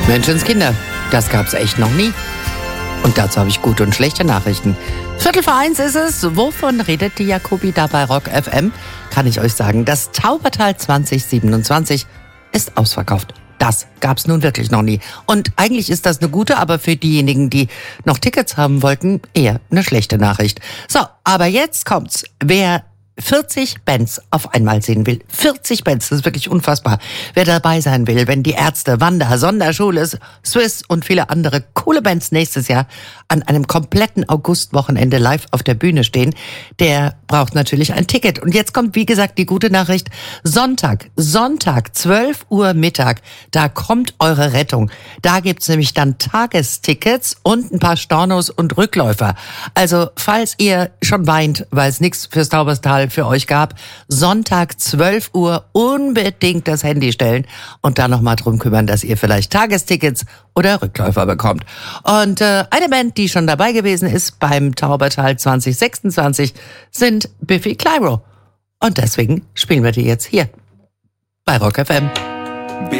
Menschenskinder, das gab's echt noch nie. Und dazu habe ich gute und schlechte Nachrichten. 1:45 ist es. Wovon redet die Jacobi da bei Rock FM? Kann ich euch sagen, das Taubertal 2027 ist ausverkauft. Das gab's nun wirklich noch nie. Und eigentlich ist das eine gute, aber für diejenigen, die noch Tickets haben wollten, eher eine schlechte Nachricht. So, aber jetzt kommt's. Wer 40 Bands auf einmal sehen will. 40 Bands, das ist wirklich unfassbar. Wer dabei sein will, wenn die Ärzte, Wanda, Sonderschule, Swiss und viele andere coole Bands nächstes Jahr an einem kompletten Augustwochenende live auf der Bühne stehen, der braucht natürlich ein Ticket. Und jetzt kommt, wie gesagt, die gute Nachricht. Sonntag, 12 Uhr Mittag, da kommt eure Rettung. Da gibt's nämlich dann Tagestickets und ein paar Stornos und Rückläufer. Also, falls ihr schon weint, weil es nichts fürs Taubertal für euch gab, Sonntag 12 Uhr unbedingt das Handy stellen und da nochmal drum kümmern, dass ihr vielleicht Tagestickets oder Rückläufer bekommt. Und eine Band, die schon dabei gewesen ist beim Taubertal 2026, sind Biffy Clyro. Und deswegen spielen wir die jetzt hier bei Rock FM.